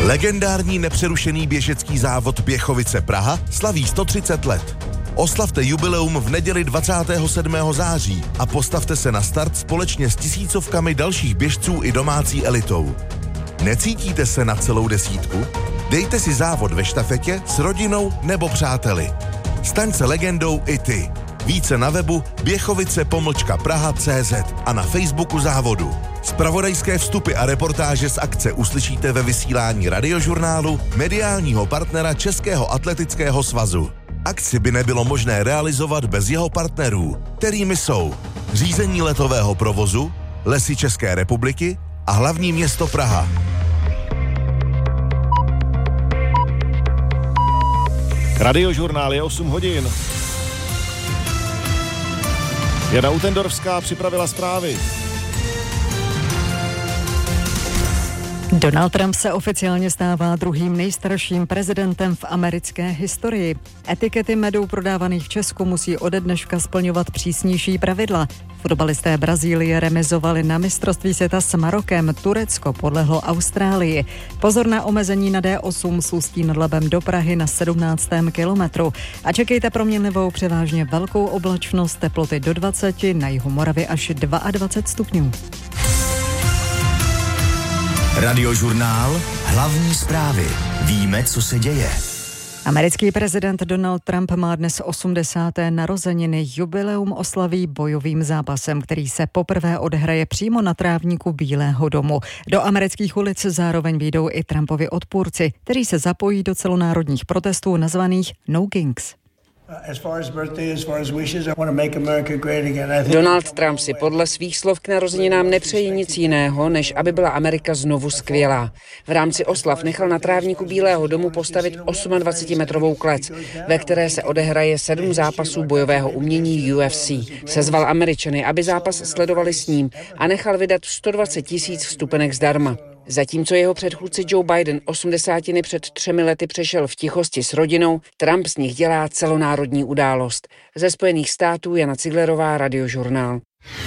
Legendární nepřerušený běžecký závod Běchovice Praha slaví 130 let. Oslavte jubileum v neděli 27. září a postavte se na start společně s tisícovkami dalších běžců i domácí elitou. Necítíte se na celou desítku? Dejte si závod ve štafetě s rodinou nebo přáteli. Staň se legendou i ty. Více na webu běchovice-praha.cz a na Facebooku závodu. Zpravodajské vstupy a reportáže z akce uslyšíte ve vysílání Radiožurnálu, mediálního partnera Českého atletického svazu. Akci by nebylo možné realizovat bez jeho partnerů, kterými jsou Řízení letového provozu, Lesy České republiky a hlavní město Praha. Radiožurnál je 8 hodin. Jana Utendorská připravila zprávy. Donald Trump se oficiálně stává druhým nejstarším prezidentem v americké historii. Etikety medu prodávaných v Česku musí ode dneška splňovat přísnější pravidla. Fotbalisté Brazílie remizovali na mistrovství světa s Marokem, Turecko podlehlo Austrálii. Pozor na omezení na D8 z Ústí nad Labem do Prahy na 17. kilometru. A čekejte proměnlivou převážně velkou oblačnost, teploty do 20, na jihu Moravy až 22 stupňů. Radiožurnál, hlavní zprávy. Víme, co se děje. Americký prezident Donald Trump má dnes 80. narozeniny. Jubileum oslaví bojovým zápasem, který se poprvé odehraje přímo na trávníku Bílého domu. Do amerických ulic zároveň vyjdou i Trumpovi odpůrci, kteří se zapojí do celonárodních protestů nazvaných No Kings. Donald Trump si podle svých slov k narozeninám nepřeje nic jiného, než aby byla Amerika znovu skvělá. V rámci oslav nechal na trávníku Bílého domu postavit 28-metrovou klec, ve které se odehraje 7 zápasů bojového umění UFC. Sezval Američany, aby zápas sledovali s ním a nechal vydat 120 000 vstupenek zdarma. Zatímco jeho předchůdce Joe Biden 80 před 3 lety přešel v tichosti s rodinou, Trump z nich dělá celonárodní událost. Ze Spojených států Jana Ciglerová, Radiožurnál.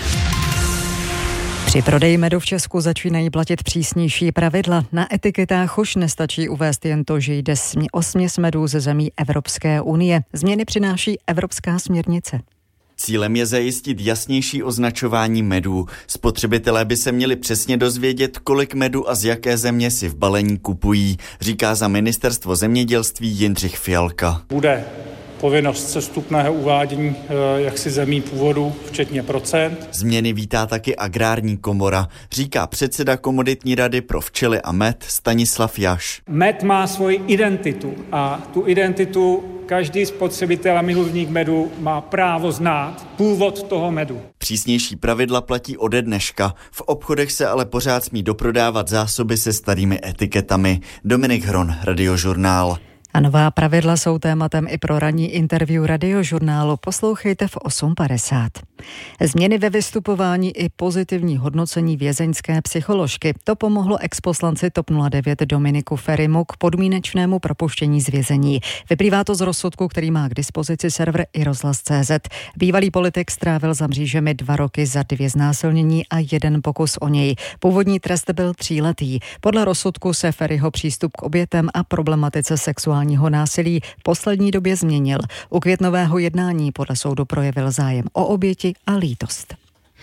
Při prodeji medu v Česku začínají platit přísnější pravidla. Na etiketách už nestačí uvést jen to, že jde o směs medů ze zemí Evropské unie. Změny přináší Evropská směrnice. Cílem je zajistit jasnější označování medů. Spotřebitelé by se měli přesně dozvědět, kolik medu a z jaké země si v balení kupují, říká za ministerstvo zemědělství Jindřich Fialka. Bude povinnost sestupného uvádění zemí původu, včetně procent. Změny vítá taky Agrární komora, říká předseda Komoditní rady pro včely a med Stanislav Jaš. Med má svoji identitu a tu identitu každý spotřebitel a milovník medu má právo znát původ toho medu. Přísnější pravidla platí ode dneška. V obchodech se ale pořád smí doprodávat zásoby se starými etiketami. Dominik Hron, Radiožurnál. A nová pravidla jsou tématem i pro ranní interview Radiožurnálu. Poslouchejte v 8:50. Změny ve vystupování i pozitivní hodnocení vězeňské psycholožky. To pomohlo exposlanci TOP 09 Dominiku Ferimu k podmínečnému propuštění z vězení. Vyplývá to z rozsudku, který má k dispozici server iRozhlas.cz. Bývalý politik strávil za mřížemi 2 roky za 2 znásilnění a 1 pokus o něj. Původní trest byl 3letý. Podle rozsudku se Feriho přístup k obětem a problematice sexuálního násilí v poslední době změnil. U květnového jednání podle soudu projevil zájem o oběti a lítost.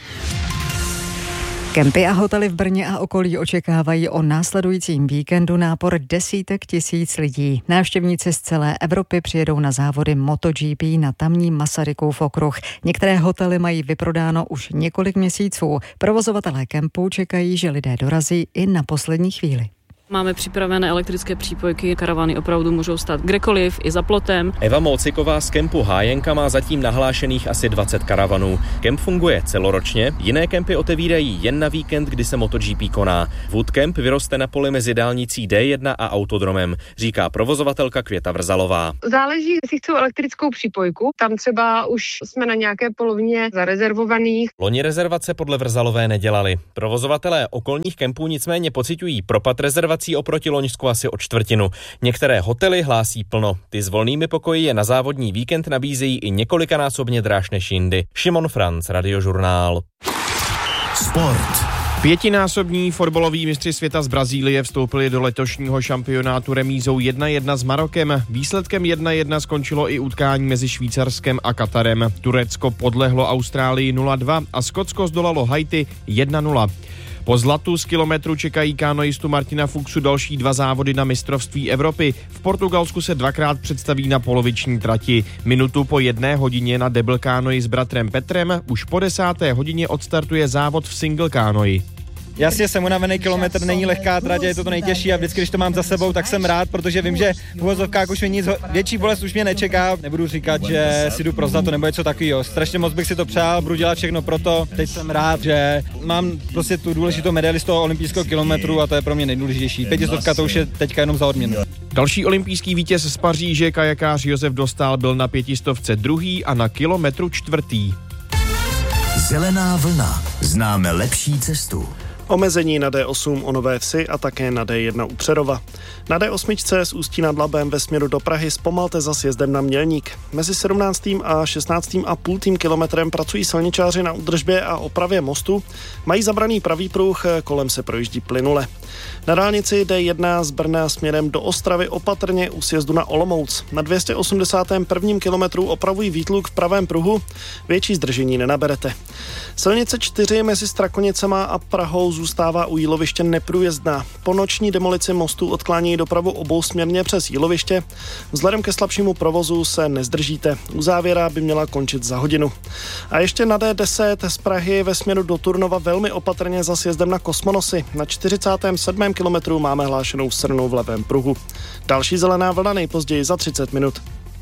Kempy a hotely v Brně a okolí očekávají o následujícím víkendu nápor desítek tisíc lidí. Návštěvníci z celé Evropy přijedou na závody MotoGP na tamní Masarykův okruh. Některé hotely mají vyprodáno už několik měsíců. Provozovatelé kempů čekají, že lidé dorazí i na poslední chvíli. Máme připravené elektrické přípojky, karavany opravdu můžou stát kdekoliv, i za plotem. Eva Mociková z kempu Hájenka má zatím nahlášených asi 20 karavanů. Kemp funguje celoročně, jiné kempy otevírají jen na víkend, kdy se MotoGP koná. Woodcamp vyroste na poli mezi dálnicí D1 a autodromem, říká provozovatelka Květa Vrzalová. Záleží, jestli chcou elektrickou přípojku, tam třeba už jsme na nějaké polovině zarezervovaných. Loni rezervace podle Vrzalové nedělali. Provozovatelé okolních kempů nicméně pociťují propad rezervací oproti loňsku asi o 1/4. Některé hotely hlásí plno. Ty s volnými pokoji je na závodní víkend nabízejí i několikanásobně dráž než jindy. Šimon Franc, Radiožurnál. Sport. Pětinásobní fotbaloví mistři světa z Brazílie vstoupili do letošního šampionátu remízou 1-1 s Marokem. Výsledkem 1-1 skončilo i utkání mezi Švýcarskem a Katarem. Turecko podlehlo Austrálii 0-2 a Skotsko zdolalo Haiti 1-0. Po zlatu z kilometru čekají kanoistu Martina Fuchsu další 2 závody na mistrovství Evropy. V Portugalsku se 2krát představí na poloviční trati. Minutu po 1 hodině na double kánoi s bratrem Petrem, už po 10. hodině odstartuje závod v single kánoi. Jasně, jsem unavený, kilometr není lehká trať, je to nejtěžší a vždycky, když to mám za sebou, tak jsem rád, protože vím, že v uvozovkách už mě nic, větší bolest už mě nečeká. Nebudu říkat, že si jdu pro zlato nebo něco takového. Strašně moc bych si to přál, budu dělat všechno pro to. Teď jsem rád, že mám prostě tu důležitou medaili z toho olympijského kilometru a to je pro mě nejdůležitější. 500 to už je teďka jenom za odměnu. Další olympijský vítěz z Paříže, kajakář Josef Dostál, byl na 500 druhý a na kilometru 4. Zelená vlna. Známe lepší cestu. Omezení na D8 o Nové Vsi a také na D1 u Přerova. Na D8 z Ústí nad Labem ve směru do Prahy zpomalte za sjezdem na Mělník. Mezi 17. a 16,5 kilometrem pracují silničáři na údržbě a opravě mostu. Mají zabraný pravý pruh, kolem se projíždí plynule. Na dálnici D1 z Brna směrem do Ostravy opatrně u sjezdu na Olomouc. Na 281. kilometru opravují výtluk v pravém pruhu, větší zdržení nenaberete. Silnice 4 mezi Strakonicema a Prahou zůstává u Jíloviště neprůjezdná. Po noční demolici mostu odklání dopravu obousměrně přes Jíloviště. Vzhledem ke slabšímu provozu se nezdržíte. Uzávěra by měla končit za hodinu. A ještě na D10 z Prahy ve směru do Turnova velmi opatrně za sjezdem na Kosmonosy. Na 47. kilometru máme hlášenou srnu v levém pruhu. Další zelená vlna nejpozději za 30 minut.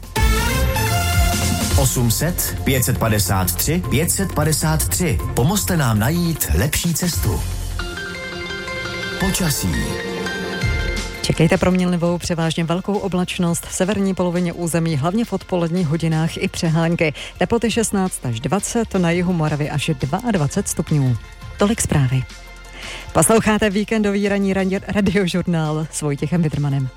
800 553 553. Pomozte nám najít lepší cestu. Počasí. Čekejte proměnlivou, převážně velkou oblačnost v severní polovině území, hlavně v odpoledních hodinách i přehánky. Teploty 16 až 20, na jihu Moravy až 22 stupňů. Tolik zprávy. Posloucháte víkendový ranní radiožurnál s Vojtěchem Vidrmanem.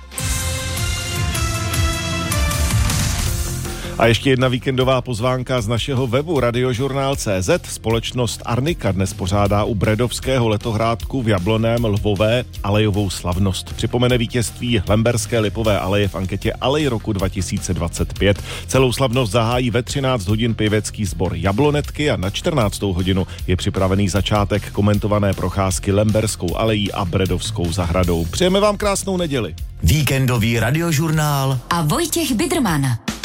A ještě jedna víkendová pozvánka z našeho webu radiožurnál.cz. Společnost Arnika dnes pořádá u Bredovského letohrádku v Jablonném Lvové alejovou slavnost. Připomene vítězství Lemberské lipové aleje v anketě Alej roku 2025. Celou slavnost zahájí ve 13 hodin pěvecký sbor Jablonetky a na 14. hodinu je připravený začátek komentované procházky Lemberskou alejí a Bredovskou zahradou. Přejeme vám krásnou neděli. Víkendový radiožurnál a Vojtěch Bidrman.